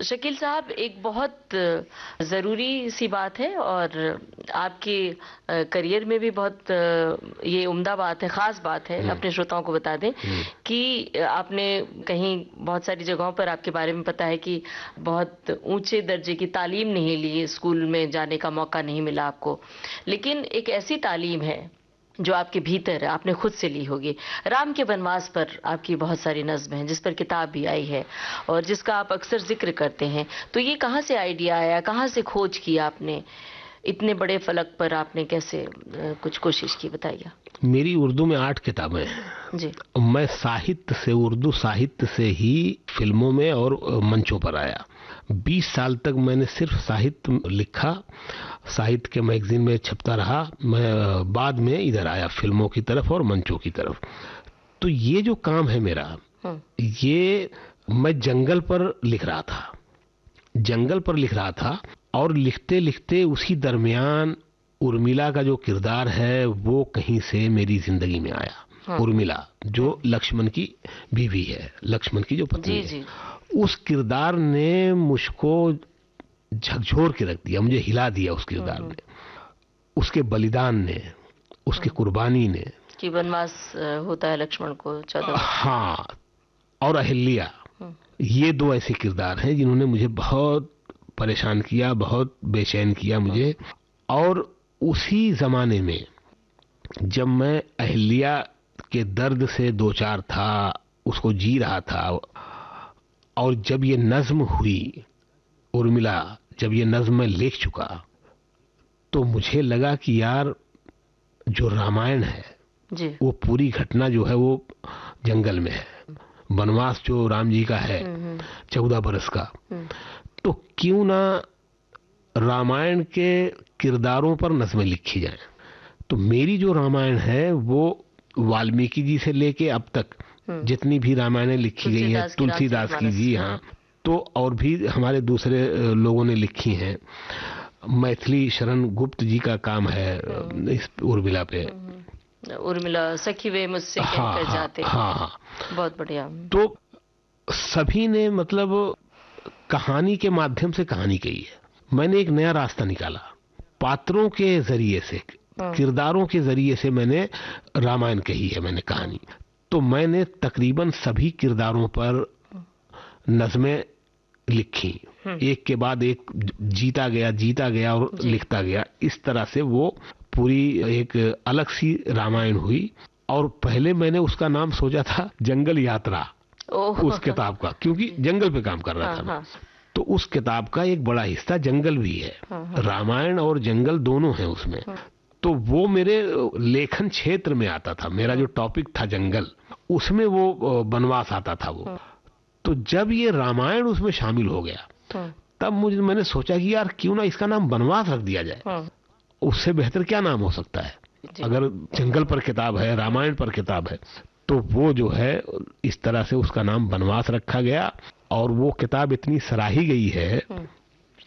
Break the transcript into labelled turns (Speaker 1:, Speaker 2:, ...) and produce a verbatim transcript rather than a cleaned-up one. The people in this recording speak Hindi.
Speaker 1: शकील साहब, एक बहुत ज़रूरी सी बात है और आपके करियर में भी बहुत ये उम्दा बात है, ख़ास बात है। अपने श्रोताओं को बता दें कि आपने कहीं बहुत सारी जगहों पर आपके बारे में पता है कि बहुत ऊंचे दर्जे की तालीम नहीं ली, स्कूल में जाने का मौका नहीं मिला आपको, लेकिन एक ऐसी तालीम है जो आपके भीतर आपने खुद से ली होगी। राम के वनवास पर आपकी बहुत सारी नज़्म हैं, जिस पर किताब भी आई है और जिसका आप अक्सर जिक्र करते हैं। तो ये कहाँ से आइडिया आया, कहाँ से खोज की आपने, इतने बड़े फलक पर आपने कैसे कुछ कोशिश की, बताइए।
Speaker 2: मेरी उर्दू में आठ किताबें हैं
Speaker 1: जी।
Speaker 2: मैं साहित्य से, उर्दू साहित्य से ही फिल्मों में और मंचों पर आया। बीस साल तक मैंने सिर्फ साहित्य लिखा, साहित्य के मैगजीन में छपता रहा। मैं बाद में इधर आया फिल्मों की तरफ और मंचों की तरफ। तो ये जो काम है मेरा, ये मैं जंगल पर लिख रहा था जंगल पर लिख रहा था और लिखते लिखते उसी दरमियान उर्मिला का जो किरदार है वो कहीं से मेरी जिंदगी में आया। हाँ। उर्मिला जो लक्ष्मण की बीवी है, लक्ष्मण की जो पत्नी है, जी। उस किरदार ने मुझको झकझोर के रख दिया, मुझे हिला दिया उस किरदार ने, उसके बलिदान ने, उसके कुर्बानी ने,
Speaker 1: कि वनवास होता है लक्ष्मण को चौदह।
Speaker 2: हाँ, और अहिल्या, ये दो ऐसे किरदार हैं जिन्होंने मुझे बहुत परेशान किया, बहुत बेचैन किया मुझे। और उसी जमाने में जब मैं अहिल्या के दर्द से दो चार था, उसको जी रहा था, और जब ये नज्म हुई उर्मिला, जब ये नज्म मैं लिख चुका, तो मुझे लगा कि यार जो रामायण है जी। वो पूरी घटना जो है वो जंगल में है, वनवास जो राम जी का है चौदह बरस का, तो क्यों ना रामायण के किरदारों पर नज़में लिखी जाएं। तो मेरी जो रामायण है वो वाल्मीकि जी से लेके अब तक जितनी भी रामायणें लिखी गई हैं, तुलसीदास की जी, हाँ, तो और भी हमारे दूसरे लोगों ने लिखी हैं। मैथिली शरण गुप्त जी का काम है इस उर्मिला पे,
Speaker 1: उर्मिला सखी वे मुझसे
Speaker 2: हाँ,
Speaker 1: कहकर जाते,
Speaker 2: हाँ हाँ,
Speaker 1: बहुत बढ़िया।
Speaker 2: तो सभी ने मतलब कहानी के माध्यम से कहानी कही है। मैंने एक नया रास्ता निकाला, पात्रों के जरिए से, किरदारों के जरिए से मैंने रामायण कही है, मैंने कहानी। तो मैंने तकरीबन सभी किरदारों पर नज़में लिखी, एक के बाद एक जीता गया जीता गया और लिखता गया। इस तरह से वो पूरी एक अलग सी रामायण हुई। और पहले मैंने उसका नाम सोचा था जंगल यात्रा, उस किताब का, क्योंकि जंगल पे काम कर रहा था मैं। तो उस किताब का एक बड़ा हिस्सा जंगल भी है, रामायण और जंगल दोनों हैं उसमें। तो वो मेरे लेखन क्षेत्र में आता था, मेरा जो टॉपिक था जंगल, उसमें वो वनवास आता था वो। तो जब ये रामायण उसमें शामिल हो गया, तब मुझे मैंने सोचा कि यार क्यों ना इसका नाम वनवास रख दिया जाए, उससे बेहतर क्या नाम हो सकता है। अगर जंगल पर किताब है, रामायण पर किताब है, तो वो जो है इस तरह से उसका नाम वनवास रखा गया। और वो किताब इतनी सराही गई है